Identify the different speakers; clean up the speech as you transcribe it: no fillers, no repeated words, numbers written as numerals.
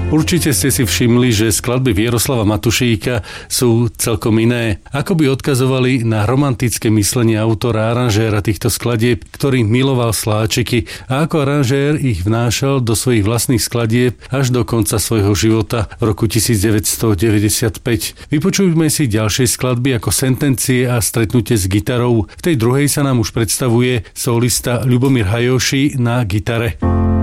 Speaker 1: Určite ste si všimli, že skladby Jaroslava Matušíka sú celkom iné. Ako by odkazovali na romantické myslenie autora a aranžéra týchto skladieb, ktorý miloval sláčiky a ako aranžér ich vnášal do svojich vlastných skladieb až do konca svojho života v roku 1995. Vypočujme si ďalšie skladby ako Sentencie a Stretnutie s gitarou. V tej druhej sa nám už predstavuje solista Ľubomír Hajoši na gitare.